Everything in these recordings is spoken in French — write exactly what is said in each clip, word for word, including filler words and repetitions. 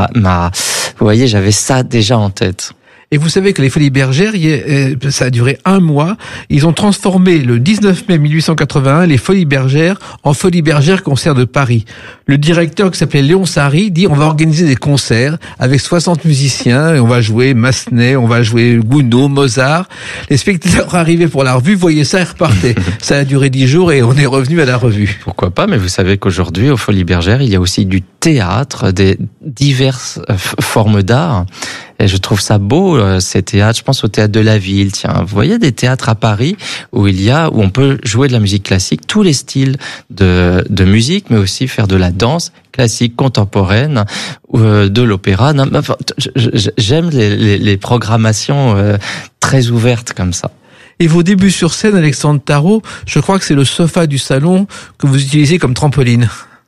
m'a, m'a, vous voyez, j'avais ça déjà en tête. Et vous savez que les Folies Bergères, ça a duré un mois. Ils ont transformé le dix-neuf mai mille huit cent quatre-vingt-un les Folies Bergères en Folies Bergères Concerts de Paris. Le directeur qui s'appelait Léon Sari dit on va organiser des concerts avec soixante musiciens et on va jouer Massenet, on va jouer Gounod, Mozart. Les spectateurs arrivaient pour la revue, voyaient ça et repartaient. Ça a duré dix jours et on est revenu à la revue. Pourquoi pas, mais vous savez qu'aujourd'hui, aux Folies Bergères, il y a aussi du théâtre, des diverses formes d'art. Et je trouve ça beau, ces théâtres. Je pense au théâtre de la Ville. Tiens, vous voyez des théâtres à Paris où il y a, où on peut jouer de la musique classique, tous les styles de, de musique, mais aussi faire de la danse classique, contemporaine, euh, de l'opéra. Non, enfin, j'aime les, les, les programmations euh, très ouvertes comme ça. Et vos débuts sur scène, Alexandre Tarot, je crois que c'est le sofa du salon que vous utilisez comme trampoline.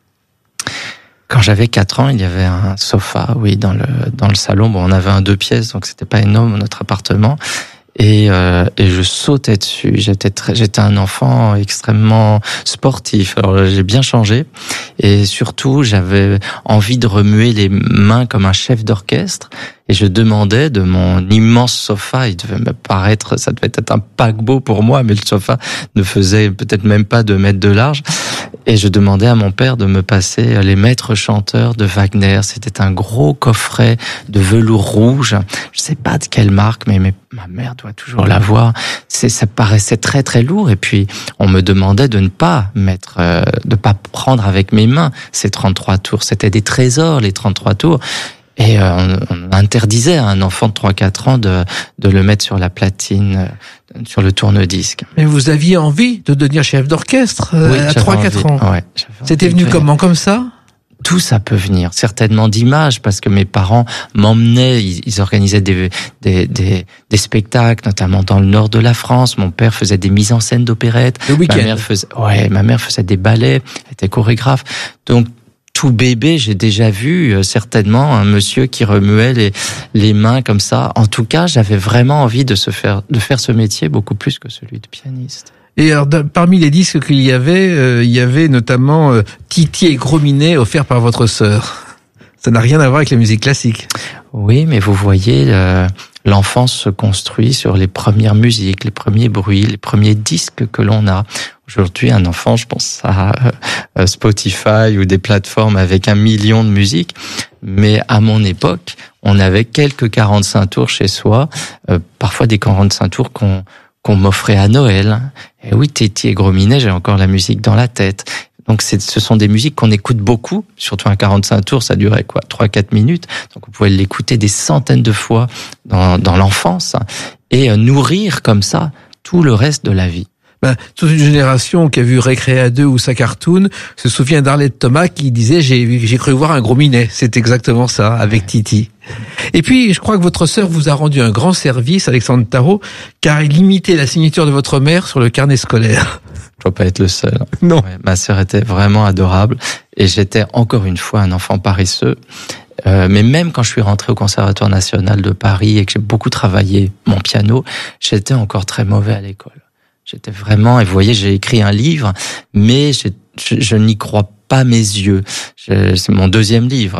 Quand j'avais quatre ans, il y avait un sofa, oui, dans le dans le salon. Bon, on avait un deux pièces, donc c'était pas énorme notre appartement. Et euh, et je sautais dessus. J'étais très, j'étais un enfant extrêmement sportif. Alors j'ai bien changé. Et surtout, j'avais envie de remuer les mains comme un chef d'orchestre. Et je demandais de mon immense sofa, il devait me paraître, ça devait être un paquebot pour moi, mais le sofa ne faisait peut-être même pas deux mètres de large. Et je demandais à mon père de me passer les maîtres chanteurs de Wagner. C'était un gros coffret de velours rouge. Je sais pas de quelle marque, mais, mais ma mère doit toujours l'avoir. C'est, ça paraissait très très lourd. Et puis, on me demandait de ne pas mettre, euh, de pas prendre avec mes mains ces trente-trois tours. C'était des trésors, les trente-trois tours. Et euh, on interdisait à un enfant de trois quatre ans de, de le mettre sur la platine, euh, sur le tourne-disque. Mais vous aviez envie de devenir chef d'orchestre euh, oui, à trois quatre ans. Ouais, c'était venu comment, comme ça? Tout ça peut venir, certainement d'images, parce que mes parents m'emmenaient, ils, ils organisaient des, des, des, des spectacles, notamment dans le nord de la France. Mon père faisait des mises en scène d'opérettes. Le week-end. Ma mère faisait, ouais, ma mère faisait des ballets, elle était chorégraphe. Donc, tout bébé, j'ai déjà vu euh, certainement un monsieur qui remuait les les mains comme ça. En tout cas, j'avais vraiment envie de se faire de faire ce métier beaucoup plus que celui de pianiste. Et alors, de, parmi les disques qu'il y avait, euh, il y avait notamment euh, Titi et Gros Minet offert par votre sœur. Ça n'a rien à voir avec la musique classique. Oui, mais vous voyez, euh, l'enfance se construit sur les premières musiques, les premiers bruits, les premiers disques que l'on a. Aujourd'hui, un enfant, je pense à euh, Spotify ou des plateformes avec un million de musiques. Mais à mon époque, on avait quelques quarante-cinq tours chez soi, euh, parfois des quarante-cinq tours qu'on qu'on m'offrait à Noël. Et oui, Titi et Gros Minet, j'ai encore la musique dans la tête. Donc c'est, ce sont des musiques qu'on écoute beaucoup, surtout un quarante-cinq tours, ça durait quoi, trois quatre minutes. Donc vous pouvez l'écouter des centaines de fois dans, dans l'enfance et euh, nourrir comme ça tout le reste de la vie. Ben, toute une génération qui a vu Récréa deux ou sa cartoon se souvient d'Arlette Thomas qui disait j'ai, j'ai cru voir un Gros Minet. C'est exactement ça, avec Titi. Et puis, je crois que votre sœur vous a rendu un grand service, Alexandre Tarot, car il imitait la signature de votre mère sur le carnet scolaire. Je dois pas être le seul. Non. Ouais, ma sœur était vraiment adorable et j'étais encore une fois un enfant paresseux. Euh, mais même quand je suis rentré au Conservatoire national de Paris et que j'ai beaucoup travaillé mon piano, j'étais encore très mauvais à l'école. J'étais vraiment, et vous voyez, j'ai écrit un livre, mais je, je, je n'y crois pas mes yeux. Je, c'est mon deuxième livre.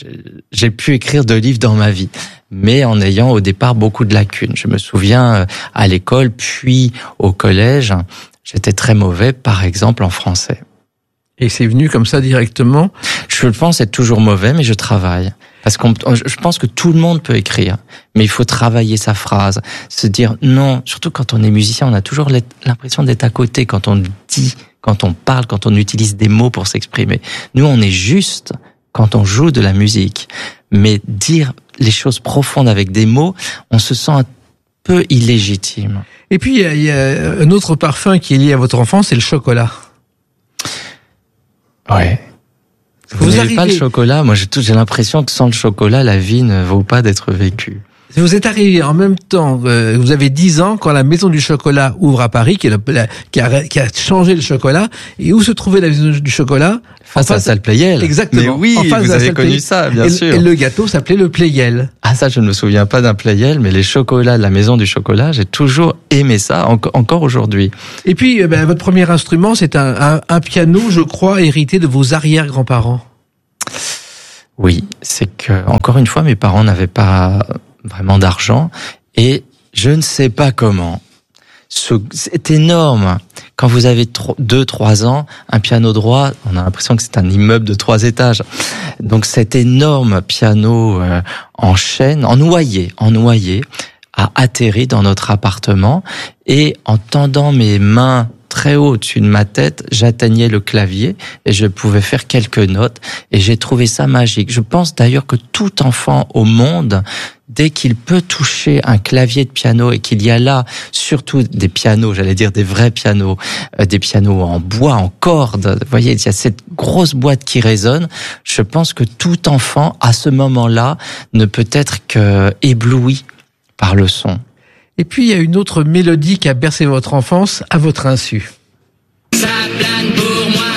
J'ai pu écrire deux livres dans ma vie, mais en ayant au départ beaucoup de lacunes. Je me souviens à l'école, puis au collège, j'étais très mauvais, par exemple en français. Et c'est venu comme ça directement? Je pense être toujours mauvais, mais je travaille. Parce qu'on, je pense que tout le monde peut écrire, mais il faut travailler sa phrase, se dire non. Surtout quand on est musicien, on a toujours l'impression d'être à côté quand on dit, quand on parle, quand on utilise des mots pour s'exprimer. Nous, on est juste quand on joue de la musique, mais dire les choses profondes avec des mots, on se sent un peu illégitime. Et puis il y a, il y a un autre parfum qui est lié à votre enfance, c'est le chocolat. Ouais. Vous, vous n'avez pas le chocolat. Moi, j'ai, tout, j'ai l'impression que sans le chocolat, la vie ne vaut pas d'être vécue. Vous êtes arrivé en même temps, euh, vous avez dix ans quand la Maison du Chocolat ouvre à Paris, qui, est la, la, qui, a, qui a changé le chocolat. Et où se trouvait la Maison du Chocolat? Face, face à la salle Pleyel. Exactement. Mais oui, en face vous avez connu Pleyel. Ça, bien et, sûr. Et le gâteau s'appelait le Pleyel. Ah, ça, je ne me souviens pas d'un Pleyel, mais les chocolats de la Maison du Chocolat, j'ai toujours aimé ça, en, encore aujourd'hui. Et puis, ben, votre premier instrument, c'est un, un, un piano, je crois, hérité de vos arrière-grands-parents. Oui, c'est que, encore une fois, mes parents n'avaient pas vraiment d'argent et je ne sais pas comment. C'est énorme. Quand vous avez deux, trois ans, un piano droit, on a l'impression que c'est un immeuble de trois étages. Donc cet énorme piano euh, en chêne, en noyer, en noyer, a atterri dans notre appartement et en tendant mes mains très haut au-dessus de ma tête, j'atteignais le clavier et je pouvais faire quelques notes et j'ai trouvé ça magique. Je pense d'ailleurs que tout enfant au monde, dès qu'il peut toucher un clavier de piano et qu'il y a là surtout des pianos, j'allais dire des vrais pianos, euh, des pianos en bois, en cordes, vous voyez, il y a cette grosse boîte qui résonne, je pense que tout enfant à ce moment-là ne peut être qu'ébloui par le son. Et puis, il y a une autre mélodie qui a bercé votre enfance à votre insu. Ça plane pour moi,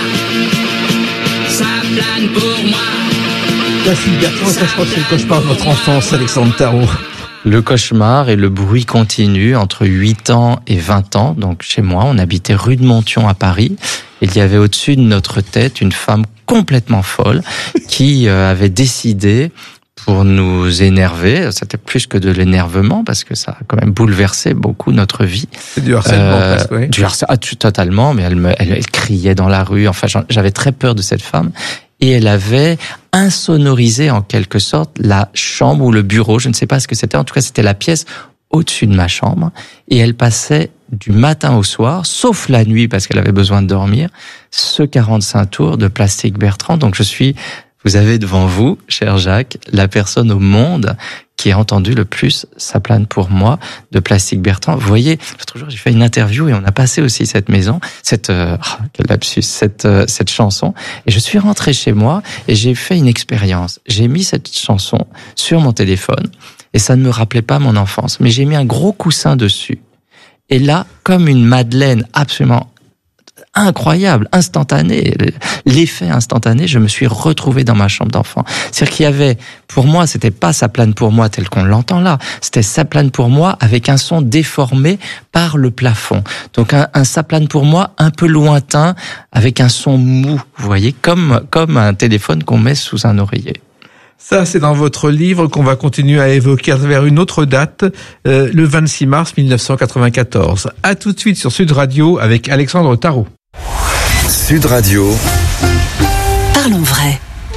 ça plane pour moi. Placide Bertrand, ça je crois que c'est le cauchemar de votre enfance, Alexandre Tarot. Le cauchemar et le bruit continu entre huit ans et vingt ans. Donc, chez moi, on habitait rue de Monthyon à Paris. Il y avait au-dessus de notre tête une femme complètement folle qui avait décidé, pour nous énerver, c'était plus que de l'énervement parce que ça a quand même bouleversé beaucoup notre vie. C'est du harcèlement, euh, presque, oui. Du harcèlement, ah, totalement, mais elle, me, elle, elle criait dans la rue. Enfin, j'avais très peur de cette femme. Et elle avait insonorisé en quelque sorte la chambre ou le bureau, je ne sais pas ce que c'était. En tout cas, c'était la pièce au-dessus de ma chambre. Et elle passait du matin au soir, sauf la nuit parce qu'elle avait besoin de dormir, ce quarante-cinq tours de Plastique Bertrand. Donc je suis... Vous avez devant vous, cher Jacques, la personne au monde qui a entendu le plus Ça plane pour moi de Plastique Bertrand. Vous voyez, l'autre jour, j'ai fait une interview et on a passé aussi cette maison, cette, euh, oh, quel lapsus, cette, euh, cette chanson. Et je suis rentré chez moi et j'ai fait une expérience. J'ai mis cette chanson sur mon téléphone et ça ne me rappelait pas mon enfance, mais j'ai mis un gros coussin dessus. Et là, comme une madeleine absolument incroyable, instantané, l'effet instantané, je me suis retrouvé dans ma chambre d'enfant. C'est-à-dire qu'il y avait, pour moi, c'était pas Ça plane pour moi tel qu'on l'entend là, c'était Ça plane pour moi avec un son déformé par le plafond. Donc un, un Ça plane pour moi un peu lointain, avec un son mou, vous voyez, comme, comme un téléphone qu'on met sous un oreiller. Ça, c'est dans votre livre qu'on va continuer à évoquer vers une autre date, euh, le vingt-six mars mille neuf cent quatre-vingt-quatorze. À tout de suite sur Sud Radio avec Alexandre Tarot. Sud Radio. Parlons vrai.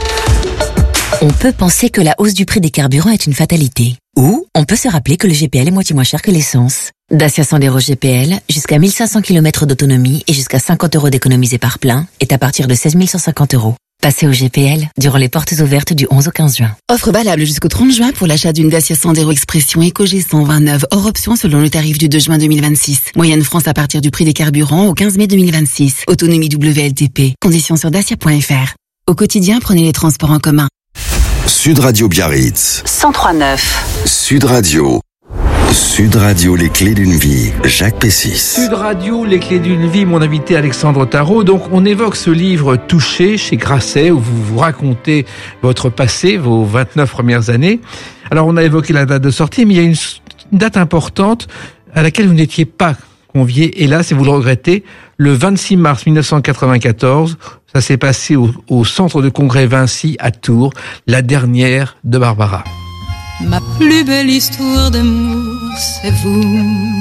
On peut penser que la hausse du prix des carburants est une fatalité. Ou on peut se rappeler que le G P L est moitié moins cher que l'essence. Dacia Sandero G P L, jusqu'à mille cinq cents kilomètres d'autonomie et jusqu'à cinquante euros d'économisés par plein, est à partir de seize mille cent cinquante euros. Passez au G P L durant les portes ouvertes du onze au quinze juin. Offre valable jusqu'au trente juin pour l'achat d'une Dacia Sandero Expression EcoG cent vingt-neuf hors option selon le tarif du deux juin deux mille vingt-six. Moyenne France à partir du prix des carburants au quinze mai deux mille vingt-six. Autonomie W L T P. Conditions sur dacia point f r. Au quotidien, prenez les transports en commun. Sud Radio Biarritz. cent trois neuf. Sud Radio. Sud Radio, les clés d'une vie. Jacques Pessis. Sud Radio, les clés d'une vie, mon invité Alexandre Tarot. Donc, on évoque ce livre Touché chez Grasset, où vous vous racontez votre passé, vos vingt-neuf premières années. Alors, on a évoqué la date de sortie, mais il y a une, une date importante à laquelle vous n'étiez pas convié. Hélas, et vous le regrettez, le vingt-six mars mille neuf cent quatre-vingt-quatorze, ça s'est passé au, au centre de congrès Vinci à Tours, la dernière de Barbara. Ma plus belle histoire d'amour, c'est vous.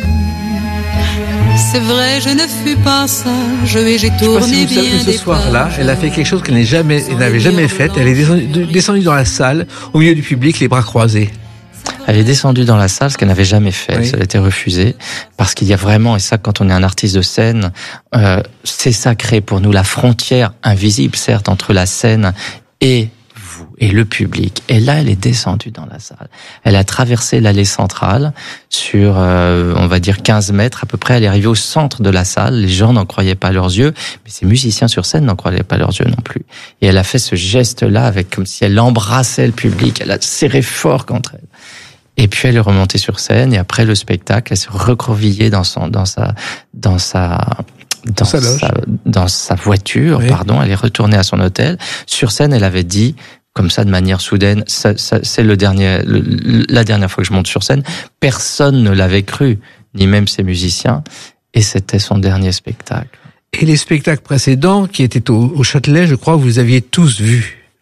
C'est vrai, je ne fus pas sage et j'ai tourné bien des pages. Je sais pas si vous savez que ce soir-là, elle a fait quelque chose qu'elle jamais, elle n'avait jamais fait. Elle est descendue, descendue dans la salle, au milieu du public, les bras croisés. Elle est descendue dans la salle, ce qu'elle n'avait jamais fait. Oui. Ça a été refusé. Parce qu'il y a vraiment, et ça, quand on est un artiste de scène, euh, c'est sacré pour nous, la frontière invisible, certes, entre la scène et vous, et le public. Et là, elle est descendue dans la salle. Elle a traversé l'allée centrale sur, euh, on va dire, quinze mètres à peu près. Elle est arrivée au centre de la salle. Les gens n'en croyaient pas leurs yeux, mais ces musiciens sur scène n'en croyaient pas leurs yeux non plus. Et elle a fait ce geste-là avec, comme si elle embrassait le public. Elle a serré fort contre elle. Et puis elle est remontée sur scène et après le spectacle, elle s'est recroquevillée dans son, dans sa, dans sa, dans sa, sa dans sa voiture, oui. pardon. Elle est retournée à son hôtel. Sur scène, elle avait dit, comme ça, de manière soudaine, ça, ça, c'est le dernier, le, la dernière fois que je monte sur scène. Personne ne l'avait cru, ni même ses musiciens. Et c'était son dernier spectacle. Et les spectacles précédents, qui étaient au, au Châtelet, je crois, vous aviez tous vu.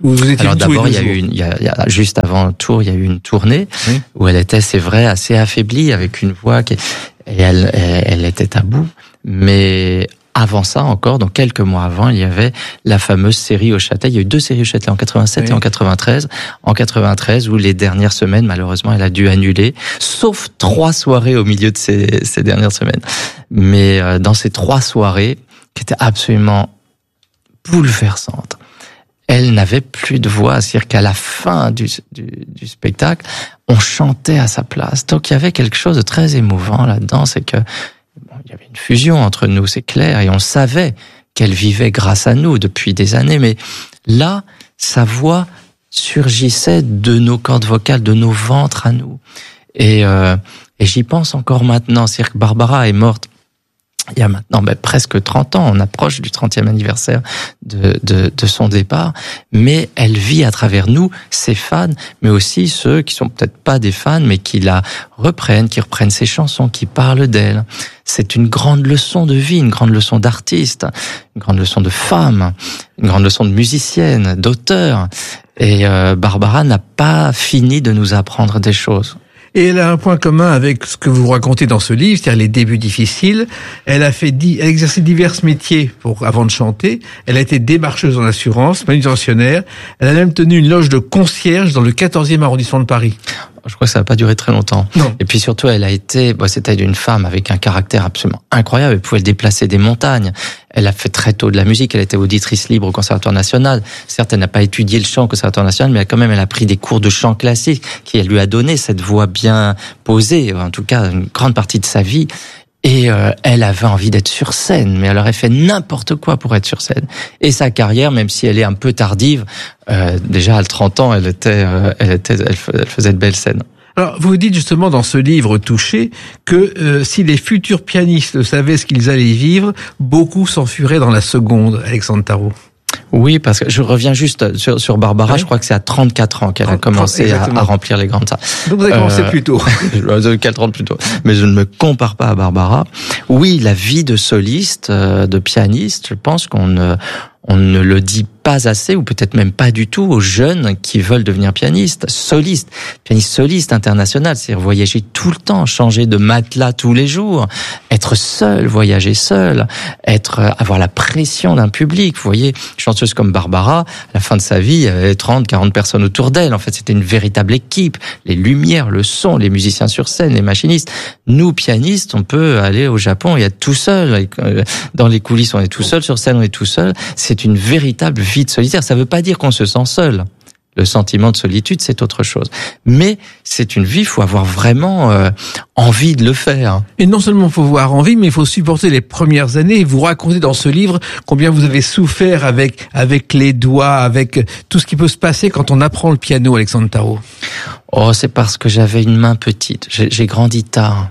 Où vous étiez Alors d'abord, il y a jours. eu, une, il y a, il y a, juste avant Tours, il y a eu une tournée oui. où elle était, c'est vrai, assez affaiblie, avec une voix qui, et elle, elle, elle était à bout. Mais avant ça encore, donc quelques mois avant, il y avait la fameuse série au Châtelet. Il y a eu deux séries au Châtelet, en quatre-vingt-sept oui. et en quatre-vingt-treize. En quatre-vingt-treize, où les dernières semaines, malheureusement, elle a dû annuler, sauf trois soirées au milieu de ces, ces dernières semaines. Mais euh, dans ces trois soirées, qui étaient absolument bouleversantes, elle n'avait plus de voix, c'est-à-dire qu'à la fin du, du, du spectacle, on chantait à sa place. Donc il y avait quelque chose de très émouvant là-dedans, c'est que bon, il y avait une fusion entre nous, c'est clair, et on savait qu'elle vivait grâce à nous depuis des années, mais là, sa voix surgissait de nos cordes vocales, de nos ventres à nous. Et, euh, et j'y pense encore maintenant, c'est-à-dire que Barbara est morte il y a maintenant ben, presque trente ans, on approche du trentième anniversaire de, de, de son départ, mais elle vit à travers nous, ses fans, mais aussi ceux qui sont peut-être pas des fans, mais qui la reprennent, qui reprennent ses chansons, qui parlent d'elle. C'est une grande leçon de vie, une grande leçon d'artiste, une grande leçon de femme, une grande leçon de musicienne, d'auteur. Et euh, Barbara n'a pas fini de nous apprendre des choses. Et elle a un point commun avec ce que vous racontez dans ce livre, c'est-à-dire les débuts difficiles. Elle a fait, elle a exercé divers métiers pour, avant de chanter. Elle a été démarcheuse en assurance, manutentionnaire. Elle a même tenu une loge de concierge dans le quatorzième arrondissement de Paris. Je crois que ça n'a pas duré très longtemps. Non. Et puis surtout, elle a été, bon, c'était une femme avec un caractère absolument incroyable. Elle pouvait déplacer des montagnes. Elle a fait très tôt de la musique. Elle était auditrice libre au Conservatoire national. Certes, elle n'a pas étudié le chant au Conservatoire national, mais quand même, elle a pris des cours de chant classique qui lui a donné cette voix bien posée, en tout cas, une grande partie de sa vie. Et euh, elle avait envie d'être sur scène, mais elle aurait fait n'importe quoi pour être sur scène. Et sa carrière, même si elle est un peu tardive, euh, déjà à trente ans, elle était, euh, elle était, elle faisait de belles scènes. Alors, vous dites justement dans ce livre Touché que euh, si les futurs pianistes savaient ce qu'ils allaient vivre, beaucoup s'enfuiraient dans la seconde, Alexandre Tarot. Oui, parce que je reviens juste sur, sur Barbara, ouais. Je crois que c'est à trente-quatre ans qu'elle a commencé à, à remplir les grandes salles. Donc vous avez commencé euh, plus tôt. trente plus tôt. Mais je ne me compare pas à Barbara. Oui, la vie de soliste, de pianiste, je pense qu'on ne, on ne le dit pas assez, ou peut-être même pas du tout, aux jeunes qui veulent devenir pianistes, solistes, pianiste soliste international, c'est-à-dire voyager tout le temps, changer de matelas tous les jours, être seul, voyager seul, être, avoir la pression d'un public. Vous voyez, une chanteuse comme Barbara, à la fin de sa vie, il y avait trente, quarante personnes autour d'elle. En fait, c'était une véritable équipe. Les lumières, le son, les musiciens sur scène, les machinistes. Nous, pianistes, on peut aller au Japon et être tout seul. Dans les coulisses, on est tout seul. Sur scène, on est tout seul. C'est une véritable vie de solitaire. Ça ne veut pas dire qu'on se sent seul. Le sentiment de solitude, c'est autre chose. Mais c'est une vie, il faut avoir vraiment euh, envie de le faire. Et non seulement il faut avoir envie, mais il faut supporter les premières années. Et vous racontez dans ce livre combien vous avez souffert avec avec les doigts, avec tout ce qui peut se passer quand on apprend le piano, Alexandre Tarot. Oh, c'est parce que j'avais une main petite. J'ai, j'ai grandi tard.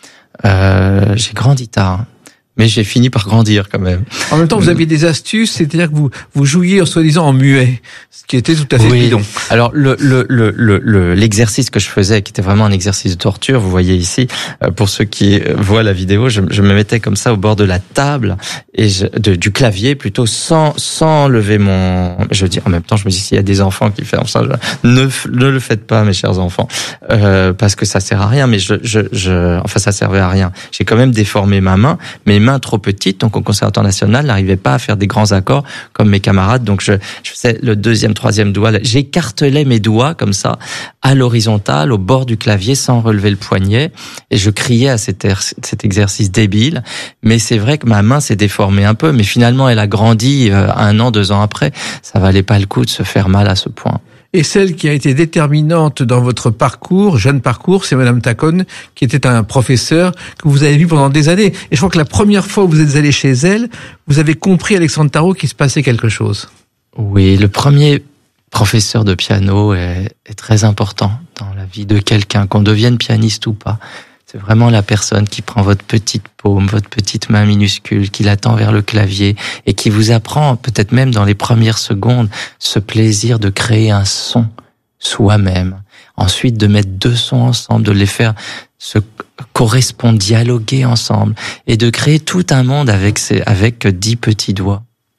Euh, j'ai grandi tard. Mais j'ai fini par grandir quand même. En même temps, vous aviez des astuces, c'est-à-dire que vous vous jouiez soi-disant en muet, ce qui était tout à fait oui. bidon. Alors le le le le le l'exercice que je faisais, qui était vraiment un exercice de torture, vous voyez ici, pour ceux qui voient la vidéo, je, je me mettais comme ça au bord de la table et je, de, du clavier plutôt, sans sans lever mon. Je veux dire, en même temps, je me dis, s'il y a des enfants qui font ça, je, ne ne le faites pas, mes chers enfants, euh, parce que ça sert à rien. Mais je je je, enfin, ça servait à rien. J'ai quand même déformé ma main, mais mains trop petites, donc au Conservatoire national, n'arrivais pas à faire des grands accords comme mes camarades, donc je, je faisais le deuxième, troisième doigt, j'écartelais mes doigts comme ça, à l'horizontale, au bord du clavier, sans relever le poignet, et je criais à cet, er, cet exercice débile, mais c'est vrai que ma main s'est déformée un peu, mais finalement elle a grandi euh, un an, deux ans après, ça valait pas le coup de se faire mal à ce point. Et celle qui a été déterminante dans votre parcours, jeune parcours, c'est Madame Tacon, qui était un professeur que vous avez vu pendant des années. Et je crois que la première fois où vous êtes allé chez elle, vous avez compris, Alexandre Tarot, qu'il se passait quelque chose. Oui, le premier professeur de piano est, est très important dans la vie de quelqu'un, qu'on devienne pianiste ou pas. C'est vraiment la personne qui prend votre petite paume, votre petite main minuscule, qui la tend vers le clavier et qui vous apprend, peut-être même dans les premières secondes, ce plaisir de créer un son soi-même. Ensuite, de mettre deux sons ensemble, de les faire se correspondre, dialoguer ensemble et de créer tout un monde avec ces, avec dix petits doigts.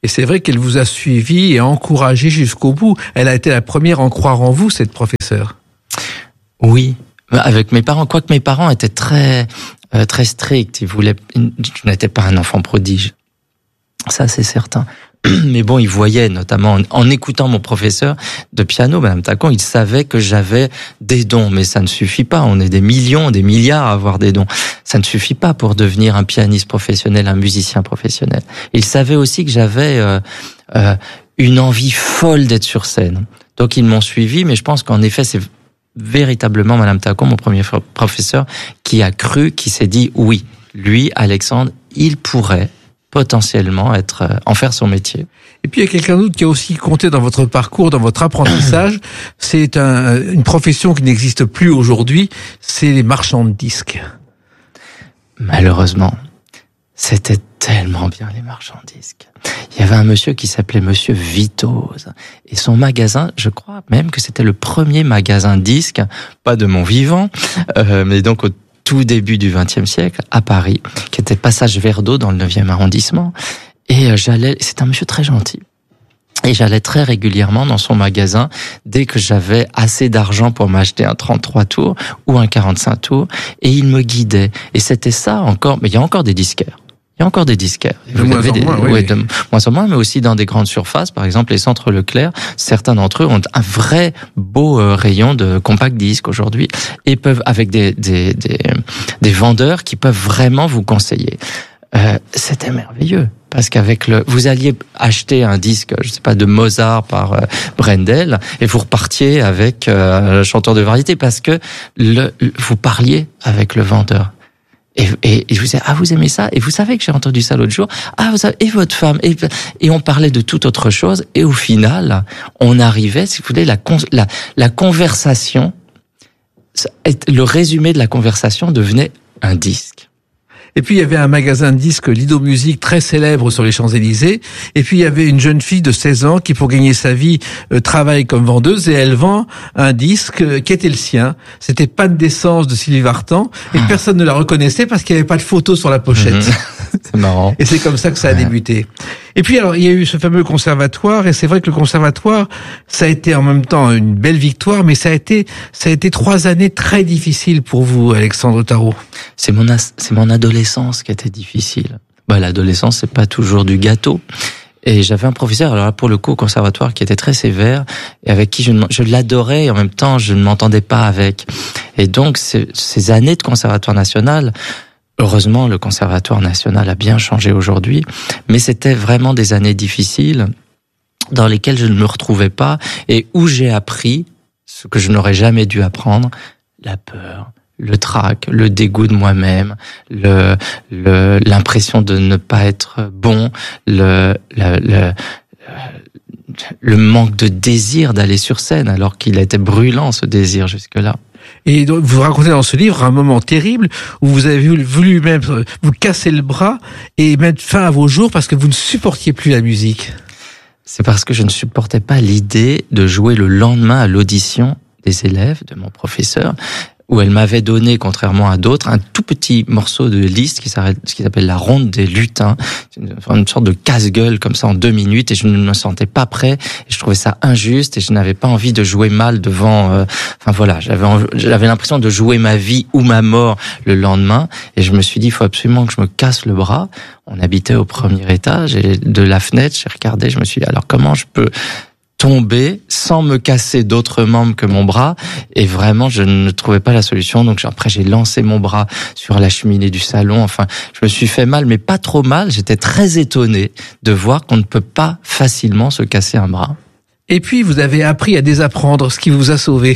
Et c'est vrai qu'elle vous a suivi et encouragé jusqu'au bout. Elle a été la première à en croire en vous, cette professeure. Oui, avec mes parents. Quoique mes parents étaient très euh, très stricts. Ils voulaient. Je n'étais pas un enfant prodige. Ça, c'est certain. Mais bon, ils voyaient, notamment en, en écoutant mon professeur de piano, Madame Tacon, ils savaient que j'avais des dons. Mais ça ne suffit pas. On est des millions, des milliards à avoir des dons. Ça ne suffit pas pour devenir un pianiste professionnel, un musicien professionnel. Ils savaient aussi que j'avais euh, euh, une envie folle d'être sur scène. Donc ils m'ont suivi, mais je pense qu'en effet, c'est véritablement Madame Tacon, mon premier professeur, qui a cru, qui s'est dit oui, lui, Alexandre, il pourrait potentiellement être, en faire son métier. Et puis il y a quelqu'un d'autre qui a aussi compté dans votre parcours, dans votre apprentissage. C'est un, une profession qui n'existe plus aujourd'hui, c'est les marchands de disques. Malheureusement, c'était tellement bien les marchands de disques. Il y avait un monsieur qui s'appelait Monsieur Vitoz. Et son magasin, je crois même que c'était le premier magasin de disques, pas de mon vivant, euh, mais donc au tout début du vingtième siècle, à Paris, qui était passage Verdot dans le neuvième arrondissement. Et j'allais, c'est un monsieur très gentil. Et j'allais très régulièrement dans son magasin dès que j'avais assez d'argent pour m'acheter un trente-trois tours ou un quarante-cinq tours. Et il me guidait. Et c'était ça encore, mais il y a encore des disquaires. Il y a encore des disquaires. De moins en des, moins, oui. ouais, de moins en moins, mais aussi dans des grandes surfaces, par exemple les centres Leclerc. Certains d'entre eux ont un vrai beau euh, rayon de compact disques aujourd'hui et peuvent, avec des, des, des, des vendeurs qui peuvent vraiment vous conseiller. Euh, c'était merveilleux. Parce qu'avec le, vous alliez acheter un disque, je sais pas, de Mozart par euh, Brendel, et vous repartiez avec euh, un chanteur de variété parce que le, vous parliez avec le vendeur. Et, et, et je vous disais, ah, vous aimez ça? Et vous savez que j'ai entendu ça l'autre jour. Ah, vous savez, et votre femme? Et, et on parlait de toute autre chose. Et au final, on arrivait, si vous voulez, la, la, la conversation, le résumé de la conversation devenait un disque. Et puis il y avait un magasin de disques Lido Musique très célèbre sur les Champs-Élysées. Et puis il y avait une jeune fille de seize ans qui, pour gagner sa vie, euh, travaille comme vendeuse et elle vend un disque euh, qui était le sien. C'était Panne d'essence de Sylvie Vartan et ah. personne ne la reconnaissait parce qu'il n'y avait pas de photo sur la pochette. Mmh. C'est marrant. Et c'est comme ça que ça a ouais. débuté. Et puis alors il y a eu ce fameux conservatoire et c'est vrai que le conservatoire ça a été en même temps une belle victoire, mais ça a été ça a été trois années très difficiles pour vous, Alexandre Tarot. C'est mon as- c'est mon adolescence qui était difficile. Bah l'adolescence c'est pas toujours du gâteau. Et j'avais un professeur, alors là pour le coup au conservatoire, qui était très sévère et avec qui je, je l'adorais et en même temps je ne m'entendais pas avec. Et donc ces, ces années de conservatoire national. Heureusement, le Conservatoire national a bien changé aujourd'hui, mais c'était vraiment des années difficiles dans lesquelles je ne me retrouvais pas et où j'ai appris ce que je n'aurais jamais dû apprendre, la peur, le trac, le dégoût de moi-même, le, le, l'impression de ne pas être bon, le, le, le, le manque de désir d'aller sur scène alors qu'il était brûlant ce désir jusque-là. Et donc, vous racontez dans ce livre un moment terrible où vous avez voulu même vous casser le bras et mettre fin à vos jours parce que vous ne supportiez plus la musique. C'est parce que je ne supportais pas l'idée de jouer le lendemain à l'audition des élèves, de mon professeur, où elle m'avait donné, contrairement à d'autres, un tout petit morceau de Liszt qui s'appelle la Ronde des lutins, une sorte de casse-gueule comme ça en deux minutes, et je ne me sentais pas prêt, et je trouvais ça injuste, et je n'avais pas envie de jouer mal devant. Euh, enfin voilà, j'avais envie, j'avais l'impression de jouer ma vie ou ma mort le lendemain, et je me suis dit il faut absolument que je me casse le bras. On habitait au premier étage, et de la fenêtre, j'ai regardé, je me suis dit alors comment je peux tomber sans me casser d'autres membres que mon bras, et vraiment je ne trouvais pas la solution. Donc après j'ai lancé mon bras sur la cheminée du salon. Enfin je me suis fait mal, mais pas trop mal. J'étais très étonné de voir qu'on ne peut pas facilement se casser un bras. Et puis vous avez appris à désapprendre, ce qui vous a sauvé.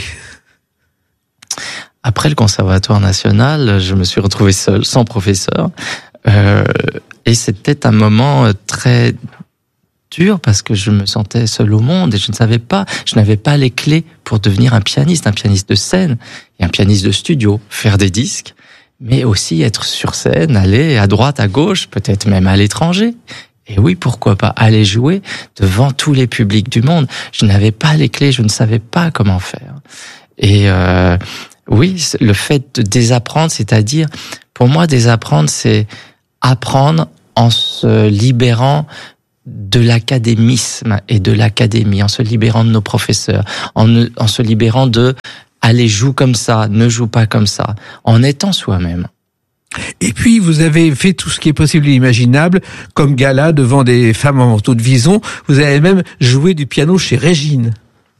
Après le Conservatoire national, je me suis retrouvé seul, sans professeur, euh, et c'était un moment très dur parce que je me sentais seul au monde et je ne savais pas, je n'avais pas les clés pour devenir un pianiste, un pianiste de scène et un pianiste de studio, faire des disques, mais aussi être sur scène, aller à droite, à gauche, peut-être même à l'étranger. Et oui, pourquoi pas aller jouer devant tous les publics du monde. Je n'avais pas les clés, je ne savais pas comment faire. Et euh, oui, le fait de désapprendre, c'est-à-dire, pour moi, désapprendre, c'est apprendre en se libérant de l'académisme et de l'académie, en se libérant de nos professeurs, en, en se libérant de « allez, joue comme ça, ne joue pas comme ça », en étant soi-même. Et puis, vous avez fait tout ce qui est possible et imaginable, comme gala devant des femmes en manteau de vison. Vous avez même joué du piano chez Régine.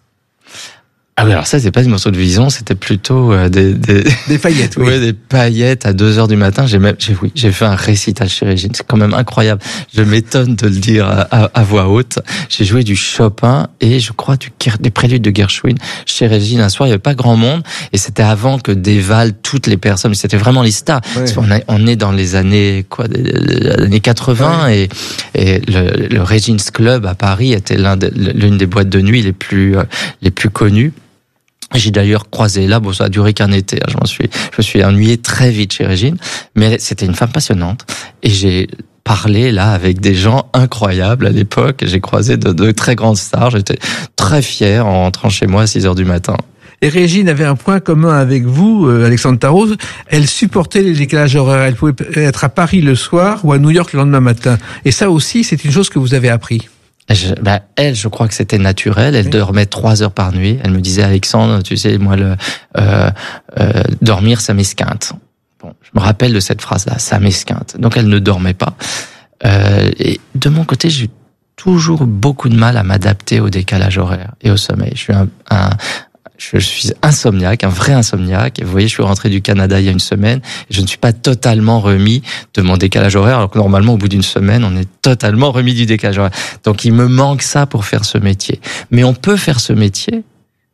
Ah oui, alors ça, c'est pas des morceaux de vison, c'était plutôt euh, des, des... Des paillettes, oui. Ouais, des paillettes à deux heures du matin. J'ai même, j'ai, oui, j'ai fait un récital chez Régine. C'est quand même incroyable. Je m'étonne de le dire à, à, à voix haute. J'ai joué du Chopin et je crois du, des préludes de Gershwin chez Régine un soir. Il y avait pas grand monde et c'était avant que dévalent toutes les personnes. C'était vraiment les stars. Ouais. On, a, on est dans les années, quoi, les années quatre-vingts ouais. et, et le, le Regine's Club à Paris était l'un de, l'une des boîtes de nuit les plus, les plus connues. J'ai d'ailleurs croisé là, bon, ça a duré qu'un été. Je m'en suis, je me suis ennuyé très vite chez Régine, mais c'était une femme passionnante. Et j'ai parlé là avec des gens incroyables à l'époque. J'ai croisé de, de très grandes stars. J'étais très fier en rentrant chez moi à six heures du matin. Et Régine avait un point commun avec vous, Alexandre Tarot. Elle supportait les décalages horaires. Elle pouvait être à Paris le soir ou à New York le lendemain matin. Et ça aussi, c'est une chose que vous avez appris. Je, bah, elle, je crois que c'était naturel. Elle oui. dormait trois heures par nuit. Elle me disait, Alexandre, tu sais, moi, le euh, euh, dormir, ça m'esquinte. Bon, je me rappelle de cette phrase-là, ça m'esquinte. Donc, elle ne dormait pas. Euh, et de mon côté, j'ai toujours beaucoup de mal à m'adapter au décalage horaire et au sommeil. Je suis un, un Je suis insomniaque, un vrai insomniaque. Et vous voyez, je suis rentré du Canada il y a une semaine. Et je ne suis pas totalement remis de mon décalage horaire, alors que normalement, au bout d'une semaine, on est totalement remis du décalage horaire. Donc, il me manque ça pour faire ce métier. Mais on peut faire ce métier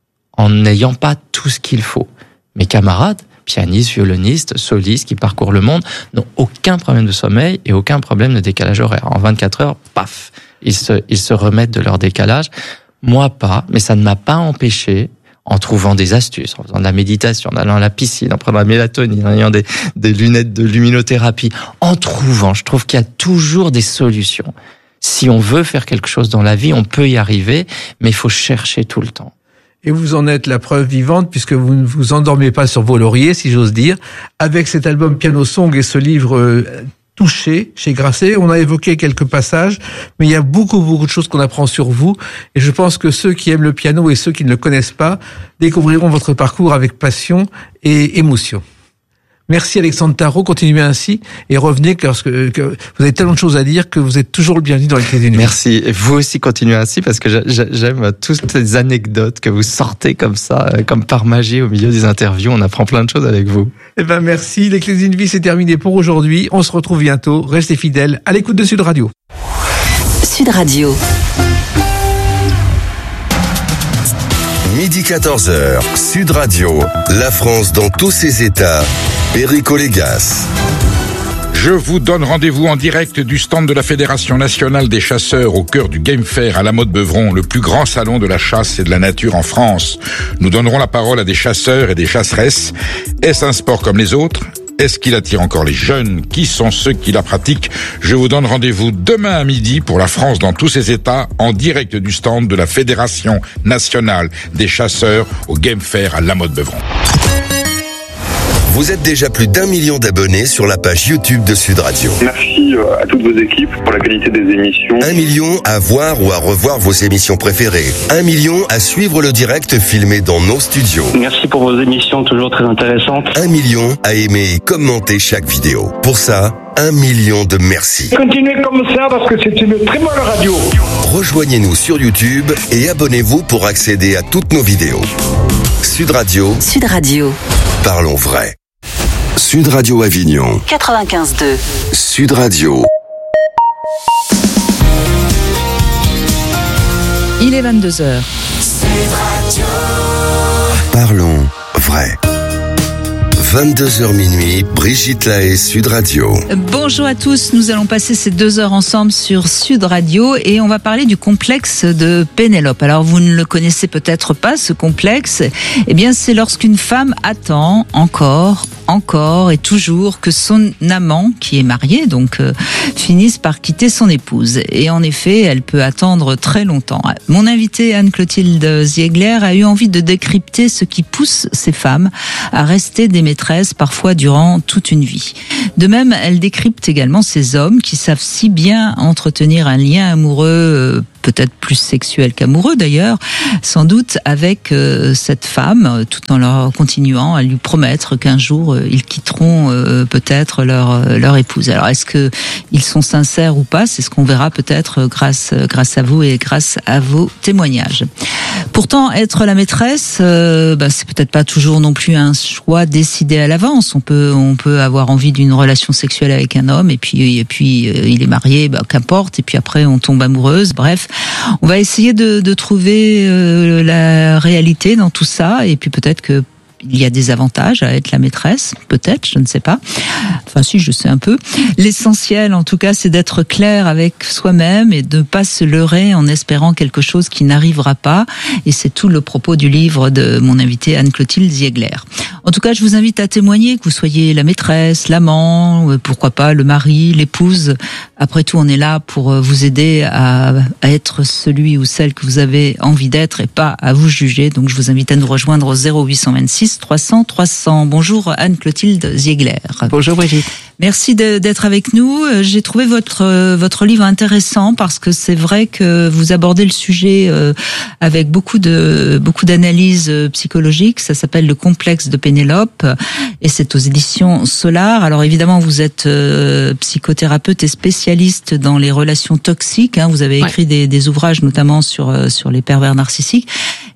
en n'ayant pas tout ce qu'il faut. Mes camarades, pianistes, violonistes, solistes qui parcourent le monde, n'ont aucun problème de sommeil et aucun problème de décalage horaire. En vingt-quatre heures, paf, ils se, ils se remettent de leur décalage. Moi, pas, mais ça ne m'a pas empêché, en trouvant des astuces, en faisant de la méditation, en allant à la piscine, en prenant la mélatonine, en ayant des, des lunettes de luminothérapie, en trouvant, je trouve qu'il y a toujours des solutions. Si on veut faire quelque chose dans la vie, on peut y arriver, mais il faut chercher tout le temps. Et vous en êtes la preuve vivante, puisque vous ne vous endormez pas sur vos lauriers, si j'ose dire, avec cet album Piano Song et ce livre euh, Touché chez Grasset. On a évoqué quelques passages, mais il y a beaucoup, beaucoup de choses qu'on apprend sur vous. Et je pense que ceux qui aiment le piano et ceux qui ne le connaissent pas découvriront votre parcours avec passion et émotion. Merci Alexandre Tarot, continuez ainsi et revenez parce que, que vous avez tellement de choses à dire que vous êtes toujours le bienvenu dans les Clés d'une Vie. Merci. Et vous aussi continuez ainsi parce que j'aime toutes ces anecdotes que vous sortez comme ça, comme par magie au milieu des interviews. On apprend plein de choses avec vous. Eh ben merci. Les Clés d'une Vie, c'est terminé pour aujourd'hui. On se retrouve bientôt. Restez fidèles à l'écoute de Sud Radio. Sud Radio. Midi quatorze heures, Sud Radio, la France dans tous ses états, Perico Légas. Je vous donne rendez-vous en direct du stand de la Fédération nationale des chasseurs au cœur du Game Fair à La Motte-Beuvron, le plus grand salon de la chasse et de la nature en France. Nous donnerons la parole à des chasseurs et des chasseresses. Est-ce un sport comme les autres ? Est-ce qu'il attire encore les jeunes ? Qui sont ceux qui la pratiquent ? Je vous donne rendez-vous demain à midi pour la France dans tous ses états, en direct du stand de la Fédération nationale des chasseurs au Game Fair à La Motte-Beuvron. Vous êtes déjà plus d'un million d'abonnés sur la page YouTube de Sud Radio. Merci à toutes vos équipes pour la qualité des émissions. Un million à voir ou à revoir vos émissions préférées. Un million à suivre le direct filmé dans nos studios. Merci pour vos émissions toujours très intéressantes. Un million à aimer et commenter chaque vidéo. Pour ça, un million de merci. Continuez comme ça parce que c'est une très bonne radio. Rejoignez-nous sur YouTube et abonnez-vous pour accéder à toutes nos vidéos. Sud Radio. Sud Radio. Parlons vrai. Sud Radio Avignon. quatre-vingt-quinze deux. Sud Radio. Il est vingt-deux heures. Sud Radio. Parlons vrai. vingt-deux heures minuit, Brigitte Lahaye, Sud Radio. Bonjour à tous, nous allons passer ces deux heures ensemble sur Sud Radio et on va parler du complexe de Pénélope. Alors vous ne le connaissez peut-être pas, ce complexe. Eh bien c'est lorsqu'une femme attend encore encore et toujours que son amant, qui est marié, donc euh, finisse par quitter son épouse. Et en effet, elle peut attendre très longtemps. Mon invitée Anne-Clotilde Ziegler a eu envie de décrypter ce qui pousse ces femmes à rester des maîtresses, parfois durant toute une vie. De même, elle décrypte également ces hommes qui savent si bien entretenir un lien amoureux, euh, peut-être plus sexuel qu'amoureux d'ailleurs, sans doute avec euh, cette femme, tout en leur continuant à lui promettre qu'un jour euh, ils quitteront euh, peut-être leur euh, leur épouse. Alors est-ce que ils sont sincères ou pas? C'est ce qu'on verra peut-être grâce grâce à vous et grâce à vos témoignages. Pourtant, être la maîtresse, euh, bah, c'est peut-être pas toujours non plus un choix décidé à l'avance. On peut on peut avoir envie d'une relation sexuelle avec un homme et puis et puis euh, il est marié, bah, qu'importe. Et puis après on tombe amoureuse. Bref. On va essayer de, de trouver euh, la réalité dans tout ça, et puis peut-être que il y a des avantages à être la maîtresse, peut-être, je ne sais pas. Enfin si, je sais un peu. L'essentiel, en tout cas, c'est d'être clair avec soi-même et de ne pas se leurrer en espérant quelque chose qui n'arrivera pas. Et c'est tout le propos du livre de mon invitée Anne-Clotilde Ziegler. En tout cas, je vous invite à témoigner, que vous soyez la maîtresse, l'amant, pourquoi pas le mari, l'épouse. Après tout, on est là pour vous aider à, à être celui ou celle que vous avez envie d'être et pas à vous juger. Donc je vous invite à nous rejoindre au zéro huit cent vingt-six trois cents trois cents. Bonjour Anne-Clotilde Ziegler. Bonjour Brigitte. Merci de, d'être avec nous. J'ai trouvé votre votre livre intéressant parce que c'est vrai que vous abordez le sujet avec beaucoup de beaucoup d'analyses psychologiques. Ça s'appelle Le complexe de Pénélope et c'est aux éditions Solar. Alors évidemment, vous êtes euh, psychothérapeute et spécialiste dans les relations toxiques. Hein. Vous avez écrit ouais. des, des ouvrages notamment sur sur les pervers narcissiques.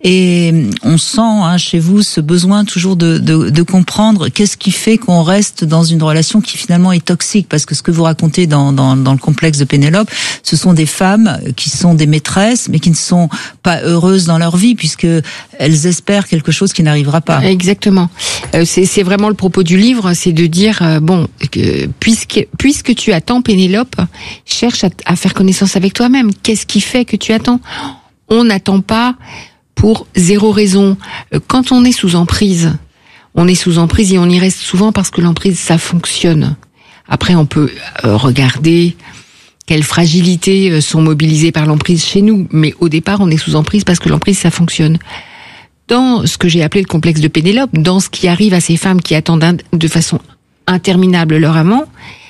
Et on sent hein, chez vous ce besoin toujours de, de, de comprendre qu'est-ce qui fait qu'on reste dans une relation qui finalement est toxique. Parce que ce que vous racontez dans, dans, dans le complexe de Pénélope, ce sont des femmes qui sont des maîtresses, mais qui ne sont pas heureuses dans leur vie, puisque elles espèrent quelque chose qui n'arrivera pas. Exactement. Euh, c'est, c'est vraiment le propos du livre, c'est de dire, euh, bon, que, puisque, puisque tu attends Pénélope, cherche à, à faire connaissance avec toi-même. Qu'est-ce qui fait que tu attends ? On n'attend pas pour zéro raison. Quand on est sous emprise, on est sous emprise et on y reste souvent parce que l'emprise, ça fonctionne. Après, on peut regarder quelles fragilités sont mobilisées par l'emprise chez nous, mais au départ, on est sous emprise parce que l'emprise, ça fonctionne. Dans ce que j'ai appelé le complexe de Pénélope, dans ce qui arrive à ces femmes qui attendent de façon interminable leur amant,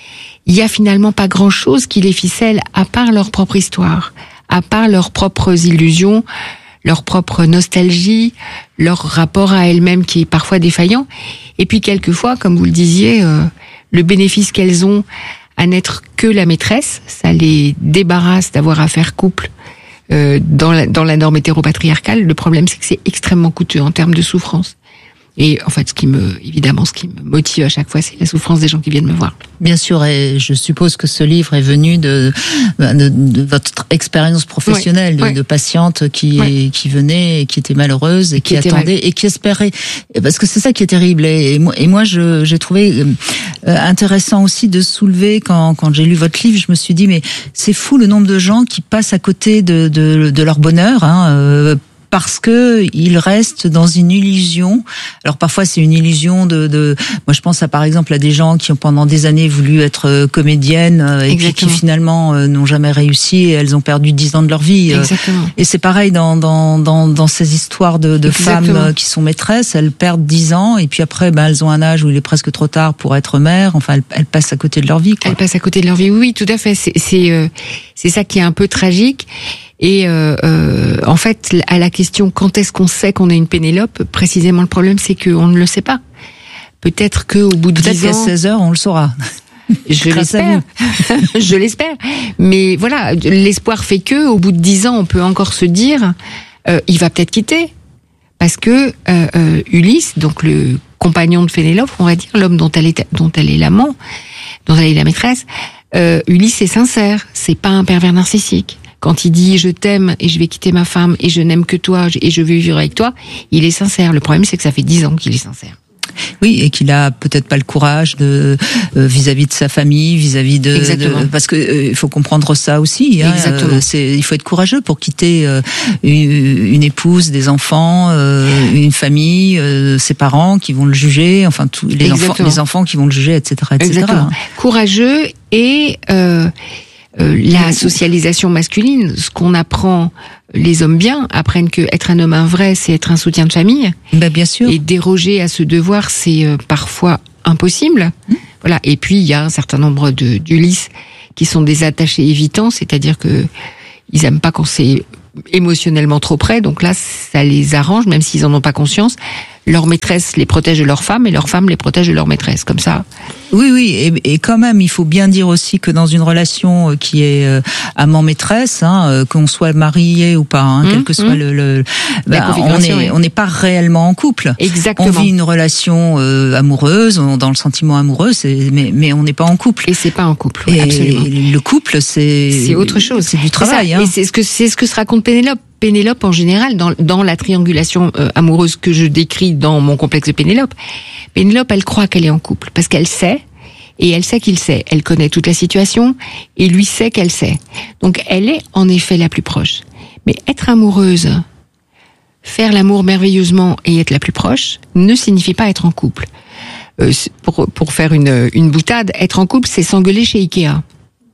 il y a finalement pas grand-chose qui les ficelle à part leur propre histoire, à part leurs propres illusions, leur propre nostalgie, leur rapport à elles-mêmes qui est parfois défaillant. Et puis quelquefois, comme vous le disiez, euh, le bénéfice qu'elles ont à n'être que la maîtresse, ça les débarrasse d'avoir à faire couple euh, dans, la, dans la norme hétéropatriarcale. Le problème, c'est que c'est extrêmement coûteux en termes de souffrance. Et en fait, ce qui me, évidemment, ce qui me motive à chaque fois, c'est la souffrance des gens qui viennent me voir. Bien sûr, et je suppose que ce livre est venu de, de, de votre expérience professionnelle, oui, de, oui. de patientes qui, oui. qui venaient, et qui étaient malheureuses, et qui, qui attendaient, mal. et qui espéraient. Parce que c'est ça qui est terrible. Et, et moi, et moi je, j'ai trouvé euh, intéressant aussi de soulever, quand, quand j'ai lu votre livre, je me suis dit, mais c'est fou le nombre de gens qui passent à côté de, de, de leur bonheur, hein, euh, parce que ils restent dans une illusion. Alors parfois c'est une illusion de, de, moi je pense à par exemple à des gens qui ont pendant des années voulu être comédiennes et puis qui finalement euh, n'ont jamais réussi et elles ont perdu dix ans de leur vie. Exactement. Et c'est pareil dans dans dans, dans ces histoires de, de femmes qui sont maîtresses, elles perdent dix ans et puis après ben elles ont un âge où il est presque trop tard pour être mère. Enfin elles, elles passent à côté de leur vie, quoi. Elles passent à côté de leur vie. Oui, oui, tout à fait. C'est c'est euh, c'est ça qui est un peu tragique. Et euh, euh, en fait, à la question quand est-ce qu'on sait qu'on est une Pénélope, précisément le problème c'est qu'on ne le sait pas. Peut-être que au bout de dix ans, peut-être qu'à seize heures on le saura. Je l'espère. Je l'espère. Mais voilà, l'espoir fait que au bout de dix ans, on peut encore se dire, euh, il va peut-être quitter, parce que euh, euh, Ulysse, donc le compagnon de Pénélope, on va dire l'homme dont elle est dont elle est l'amant, dont elle est la maîtresse, euh, Ulysse est sincère. C'est pas un pervers narcissique. Quand il dit « je t'aime et je vais quitter ma femme et je n'aime que toi et je vais vivre avec toi », il est sincère. Le problème, c'est que ça fait dix ans qu'il est sincère. Oui, et qu'il a peut-être pas le courage de euh, vis-à-vis de sa famille, vis-à-vis de, de parce que euh, il faut comprendre ça aussi. Hein, Exactement. Euh, c'est, il faut être courageux pour quitter euh, une, une épouse, des enfants, euh, une famille, euh, ses parents qui vont le juger, enfin tous les Exactement. enfants, les enfants qui vont le juger, et cetera, et cetera. Exactement. Courageux et euh, euh, la socialisation masculine, ce qu'on apprend. Les hommes bien apprennent que être un homme un vrai, c'est être un soutien de famille. Ben bien sûr. Et déroger à ce devoir, c'est euh, parfois impossible. Mmh. Voilà. Et puis il y a un certain nombre de d'Ulysse qui sont des attachés évitants, c'est-à-dire que ils aiment pas quand c'est émotionnellement trop près. Donc là, ça les arrange, même s'ils en ont pas conscience. Leur maîtresse les protège de leur femme et leur femme les protège de leur maîtresse, comme ça. Oui, oui, et, et quand même, il faut bien dire aussi que dans une relation qui est euh, amant-maîtresse, hein, euh, qu'on soit marié ou pas, hein, mmh, quel que soit mmh. le, le bah, on est, oui. on n'est pas réellement en couple. Exactement. On vit une relation euh, amoureuse, on, dans le sentiment amoureux, c'est, mais, mais on n'est pas en couple. Et c'est pas en couple. Oui, et absolument. Le couple, c'est c'est autre chose. C'est du travail. C'est hein. Et c'est ce que c'est ce que se raconte Pénélope. Pénélope, en général, dans, dans la triangulation euh, amoureuse que je décris dans mon complexe de Pénélope, Pénélope, elle croit qu'elle est en couple, parce qu'elle sait, et elle sait qu'il sait. Elle connaît toute la situation, et lui sait qu'elle sait. Donc, elle est en effet la plus proche. Mais être amoureuse, faire l'amour merveilleusement et être la plus proche, ne signifie pas être en couple. Euh, pour, pour faire une, une boutade, être en couple, c'est s'engueuler chez Ikea.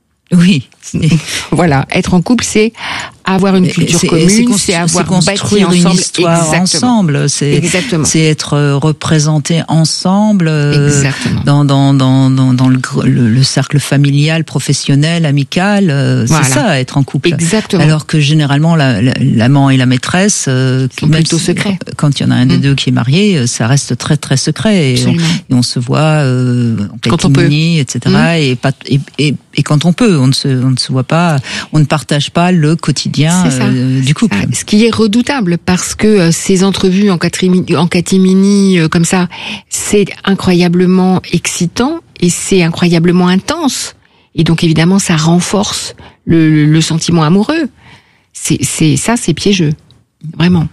Oui. Voilà, être en couple, c'est avoir une culture c'est, commune, c'est, c'est avoir construire bâti une ensemble. histoire Exactement. ensemble, c'est Exactement. c'est être représenté ensemble euh, dans dans dans dans, dans le, le, le cercle familial, professionnel, amical, euh, voilà. C'est ça être en couple. Exactement. Alors que généralement la, la, l'amant et la maîtresse euh, sont plutôt secrets. Quand il y en a un des mmh. deux qui est marié, ça reste très très secret et on, et on se voit euh, en catimini, et cetera. Mmh. Et pas et, et et quand on peut, on ne se on ne se voit pas, on ne partage pas le quotidien euh, du couple. Ce qui est redoutable parce que euh, ces entrevues en catimini, en catimini euh, comme ça, c'est incroyablement excitant et c'est incroyablement intense. Et donc évidemment, ça renforce le, le, le sentiment amoureux. C'est, c'est ça, c'est piégeux, vraiment.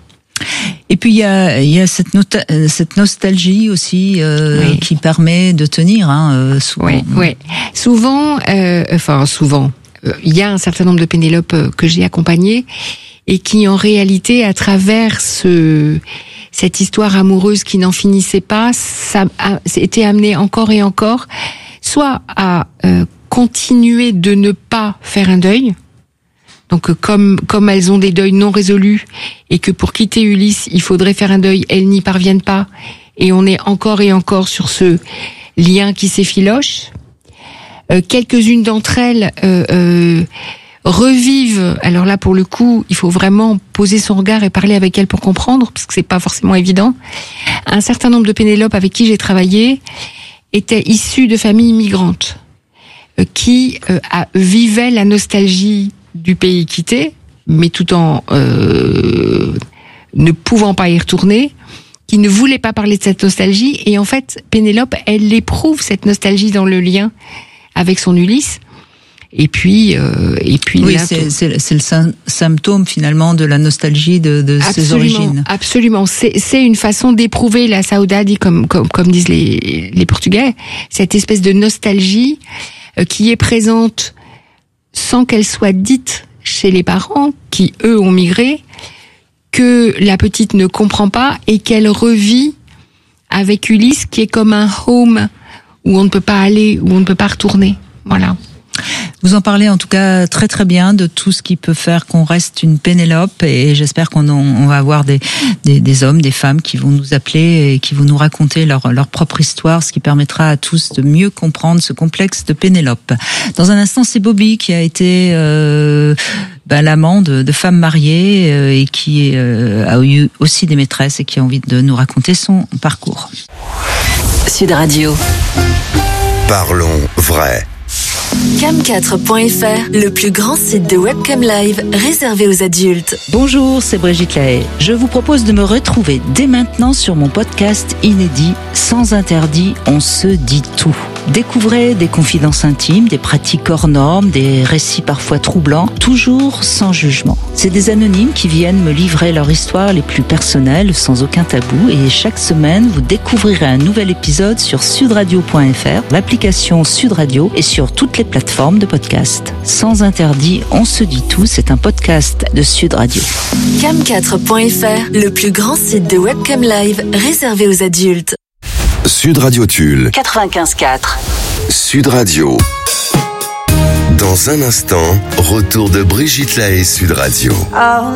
Et puis il y a, il y a cette, nota- cette nostalgie aussi euh, oui. qui permet de tenir. Hein, euh, souvent. Oui, oui. Souvent, euh, enfin souvent. Il y a un certain nombre de Pénélope que j'ai accompagnées et qui, en réalité, à travers ce, cette histoire amoureuse qui n'en finissait pas, ça a été amené encore et encore, soit à euh, continuer de ne pas faire un deuil. Donc, comme comme elles ont des deuils non résolus et que pour quitter Ulysse, il faudrait faire un deuil, elles n'y parviennent pas et on est encore et encore sur ce lien qui s'effiloche. Euh, quelques-unes d'entre elles euh, euh, revivent. Alors là, pour le coup, il faut vraiment poser son regard et parler avec elles pour comprendre, parce que c'est pas forcément évident. Un certain nombre de Pénélope avec qui j'ai travaillé étaient issues de familles immigrantes euh, qui euh, a, vivaient la nostalgie du pays quitté, mais tout en euh, ne pouvant pas y retourner, qui ne voulaient pas parler de cette nostalgie. Et en fait, Pénélope, elle éprouve cette nostalgie dans le lien avec son Ulysse. Et puis, euh, et puis oui, là, c'est, c'est, c'est le symptôme finalement de la nostalgie de, de ses origines. Absolument, c'est, c'est une façon d'éprouver la saudade, comme, comme, comme disent les, les Portugais, cette espèce de nostalgie euh, qui est présente sans qu'elle soit dite chez les parents, qui eux ont migré, que la petite ne comprend pas et qu'elle revit avec Ulysse, qui est comme un home où on ne peut pas aller, où on ne peut pas retourner. Voilà. Vous en parlez en tout cas très très bien de tout ce qui peut faire qu'on reste une Pénélope et j'espère qu'on on va avoir des, des, des hommes, des femmes qui vont nous appeler et qui vont nous raconter leur, leur propre histoire, ce qui permettra à tous de mieux comprendre ce complexe de Pénélope. Dans un instant, c'est Bobby qui a été euh, ben, l'amant de, de femmes mariées euh, et qui euh, a eu aussi des maîtresses et qui a envie de nous raconter son parcours. Sud Radio. Parlons vrai. cam quatre point f r, le plus grand site de webcam live réservé aux adultes. Bonjour, c'est Brigitte Lahaye. Je vous propose de me retrouver dès maintenant sur mon podcast inédit Sans interdit, on se dit tout. Découvrez des confidences intimes, des pratiques hors normes, des récits parfois troublants, toujours sans jugement. C'est des anonymes qui viennent me livrer leur histoire les plus personnelles, sans aucun tabou. Et chaque semaine, vous découvrirez un nouvel épisode sur sudradio point f r, l'application Sud Radio et sur toutes les plateformes de podcast. Sans interdit, on se dit tout, c'est un podcast de Sud Radio. cam quatre point f r, le plus grand site de webcam live réservé aux adultes. Sud Radio Tulle. quatre-vingt-quinze quatre. Sud Radio. Dans un instant, retour de Brigitte Lahaie Sud Radio.